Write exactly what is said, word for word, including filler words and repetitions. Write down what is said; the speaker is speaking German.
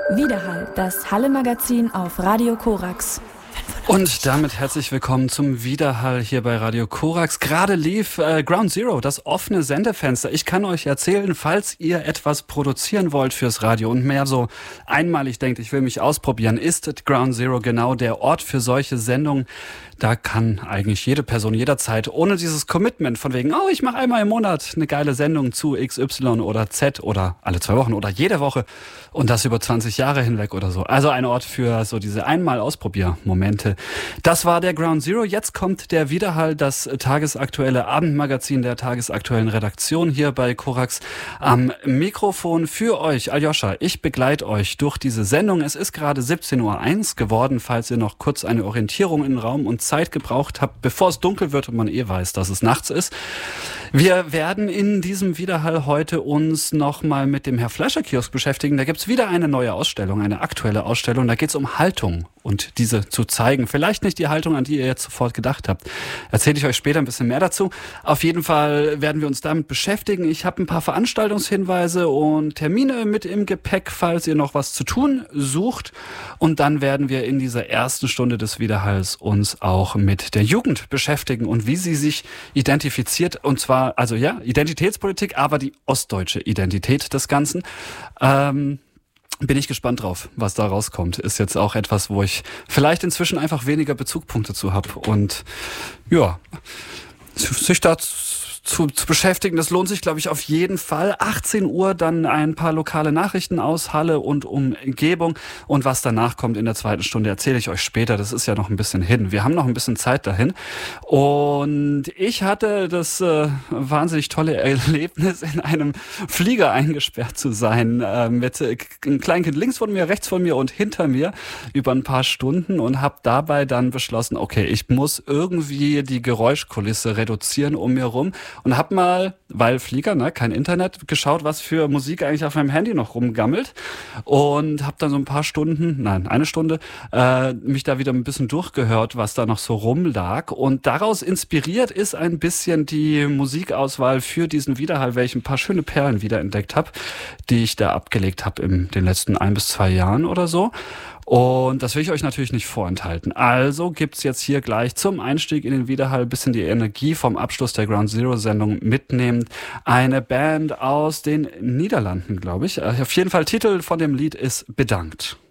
Widerhall, das Halle-Magazin auf Radio Korax. Und damit herzlich willkommen zum Widerhall hier bei Radio Korax. Gerade lief äh, Ground Zero, das offene Sendefenster. Ich kann euch erzählen, falls ihr etwas produzieren wollt fürs Radio und mehr so einmalig denkt, ich will mich ausprobieren, ist Ground Zero genau der Ort für solche Sendungen. Da kann eigentlich jede Person jederzeit ohne dieses Commitment von wegen, oh, ich mache einmal im Monat eine geile Sendung zu X Y oder Z oder alle zwei Wochen oder jede Woche und das über zwanzig Jahre hinweg oder so. Also ein Ort für so diese Einmal-Ausprobier-Momente. Das war der Ground Zero. Jetzt kommt der Widerhall, das tagesaktuelle Abendmagazin der tagesaktuellen Redaktion hier bei Korax. Am Mikrofon für euch, Aljoscha. Ich begleite euch durch diese Sendung. Es ist gerade siebzehn Uhr eins geworden, falls ihr noch kurz eine Orientierung in Raum und Zeit gebraucht habt, bevor es dunkel wird und man eh weiß, dass es nachts ist. Wir werden in diesem Widerhall heute uns nochmal mit dem Herr Fleischer-Kiosk beschäftigen. Da gibt's wieder eine neue Ausstellung, eine aktuelle Ausstellung. Da geht's um Haltung und diese zu zeigen. Vielleicht nicht die Haltung, an die ihr jetzt sofort gedacht habt. Erzähle ich euch später ein bisschen mehr dazu. Auf jeden Fall werden wir uns damit beschäftigen. Ich habe ein paar Veranstaltungshinweise und Termine mit im Gepäck, falls ihr noch was zu tun sucht. Und dann werden wir in dieser ersten Stunde des Widerhalls uns auch mit der Jugend beschäftigen und wie sie sich identifiziert. Und zwar also ja, Identitätspolitik, aber die ostdeutsche Identität des Ganzen. Ähm, bin ich gespannt drauf, was da rauskommt. Ist jetzt auch etwas, wo ich vielleicht inzwischen einfach weniger Bezugspunkte zu habe. Und ja, sich da Zu, zu beschäftigen. Das lohnt sich, glaube ich, auf jeden Fall. achtzehn Uhr dann ein paar lokale Nachrichten aus Halle und Umgebung. Und was danach kommt in der zweiten Stunde, erzähle ich euch später. Das ist ja noch ein bisschen hin. Wir haben noch ein bisschen Zeit dahin. Und ich hatte das äh, wahnsinnig tolle Erlebnis, in einem Flieger eingesperrt zu sein. Äh, mit äh, einem Kleinkind links von mir, rechts von mir und hinter mir über ein paar Stunden und habe dabei dann beschlossen, okay, ich muss irgendwie die Geräuschkulisse reduzieren um mir rum. Und hab mal, weil Flieger, ne, kein Internet, geschaut, was für Musik eigentlich auf meinem Handy noch rumgammelt. Und hab dann so ein paar Stunden, nein, eine Stunde, äh, mich da wieder ein bisschen durchgehört, was da noch so rumlag. Und daraus inspiriert ist ein bisschen die Musikauswahl für diesen Widerhall, weil ich ein paar schöne Perlen wiederentdeckt habe, die ich da abgelegt habe in den letzten ein bis zwei Jahren oder so. Und das will ich euch natürlich nicht vorenthalten. Also gibt's jetzt hier gleich zum Einstieg in den Widerhall ein bisschen die Energie vom Abschluss der Ground Zero Sendung mitnehmend. Eine Band aus den Niederlanden, glaube ich. Auf jeden Fall Titel von dem Lied ist Bedankt.